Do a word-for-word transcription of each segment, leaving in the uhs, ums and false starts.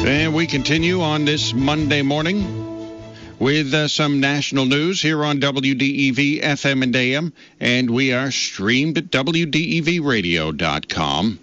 And we continue on this Monday morning with uh, some national news here on W D E V F M and A M, and we are streamed at W D E V radio dot com.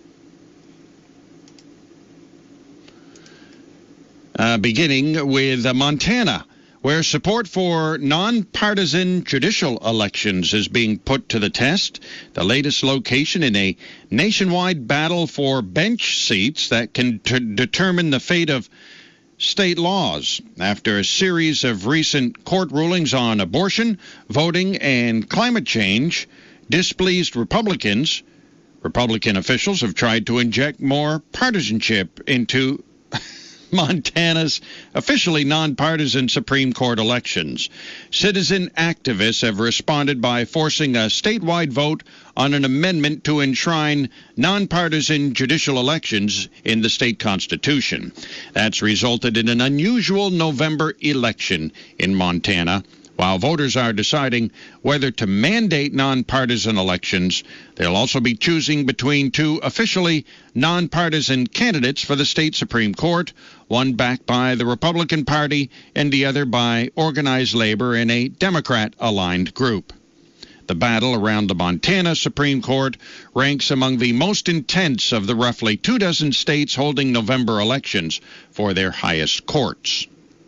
Uh, beginning with uh, Montana, where support for nonpartisan judicial elections is being put to the test. The latest location in a nationwide battle for bench seats that can t- determine the fate of state laws. After a series of recent court rulings on abortion, voting, and climate change, displeased Republicans, Republican officials have tried to inject more partisanship into Montana's officially nonpartisan Supreme Court elections. Citizen activists have responded by forcing a statewide vote on an amendment to enshrine nonpartisan judicial elections in the state constitution. That's resulted in an unusual November election in Montana. While voters are deciding whether to mandate nonpartisan elections, they'll also be choosing between two officially nonpartisan candidates for the state Supreme Court, one backed by the Republican Party and the other by organized labor in a Democrat-aligned group. The battle around the Montana Supreme Court ranks among the most intense of the roughly two dozen states holding November elections for their highest courts.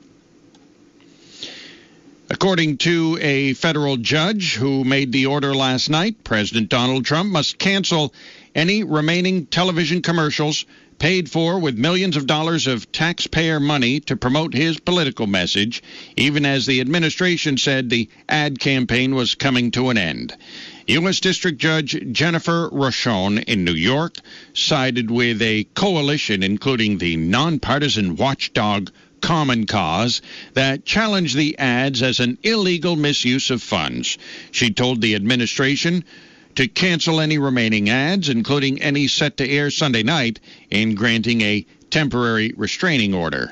According to a federal judge who made the order last night, President Donald Trump must cancel any remaining television commercials paid for with millions of dollars of taxpayer money to promote his political message, even as the administration said the ad campaign was coming to an end. U S. District Judge Jennifer Rochon in New York sided with a coalition including the nonpartisan watchdog Common Cause that challenged the ads as an illegal misuse of funds. She told the administration to cancel any remaining ads, including any set to air Sunday night, in granting a temporary restraining order.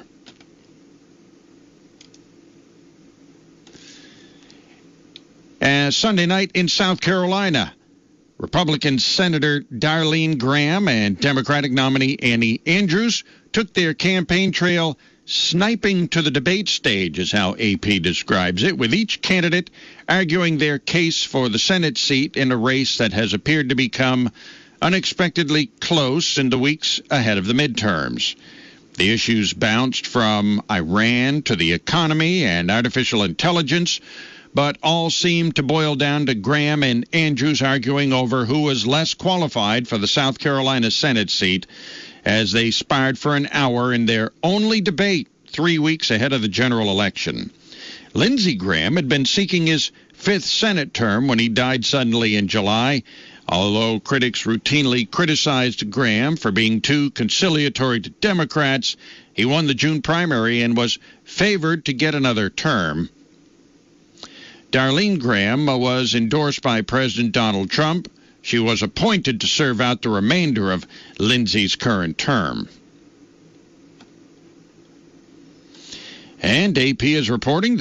Uh, Sunday night in South Carolina, Republican Senator Darlene Graham and Democratic nominee Annie Andrews took their campaign trail sniping to the debate stage, is how A P describes it, with each candidate arguing their case for the Senate seat in a race that has appeared to become unexpectedly close in the weeks ahead of the midterms. The issues bounced from Iran to the economy and artificial intelligence, but all seemed to boil down to Graham and Andrews arguing over who was less qualified for the South Carolina Senate seat, as they sparred for an hour in their only debate three weeks ahead of the general election. Lindsey Graham had been seeking his fifth Senate term when he died suddenly in July. Although critics routinely criticized Graham for being too conciliatory to Democrats, he won the June primary and was favored to get another term. Darlene Graham was endorsed by President Donald Trump. She was appointed to serve out the remainder of Lindsey's current term. And A P is reporting that